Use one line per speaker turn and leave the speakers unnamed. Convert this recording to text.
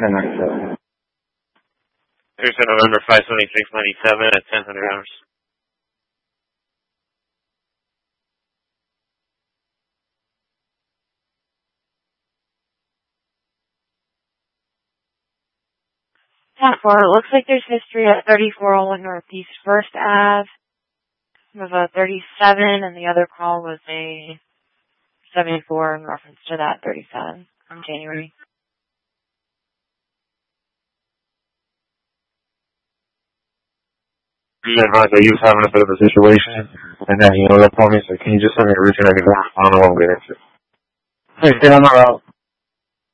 1097.
Thursday, November 5/26/97 at 1000 hours.
It looks like there's history at 3401 Northeast 1st Ave. With a 37, and the other call was a 74 in reference to that 37 from January.
You advise that you was having a bit of a situation, and then you know that for me, so can you just send me a routine I can respond and I won't get into it? Hey, stay on my route.